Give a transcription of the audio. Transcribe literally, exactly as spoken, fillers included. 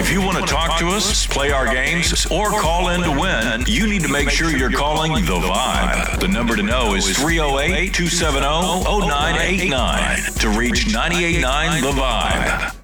If you want to talk to us, play our games, or call in to win, you need to make sure you're calling The Vibe. The number to know is three oh eight, two seven zero, zero nine eight nine to reach nine eight nine The Vibe.